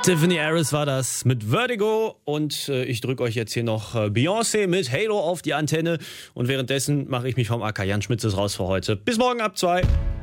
Tiffany Harris war das mit Vertigo und ich drücke euch jetzt hier noch Beyoncé mit Halo auf die Antenne und währenddessen mache ich mich vom AK Jan Schmitzes raus für heute. Bis morgen ab 2.